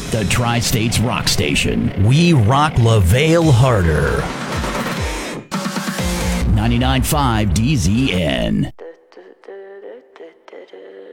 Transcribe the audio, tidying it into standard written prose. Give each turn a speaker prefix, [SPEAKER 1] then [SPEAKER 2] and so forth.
[SPEAKER 1] The Tri-States Rock Station. We rock LaVale harder. 99.5 DZN.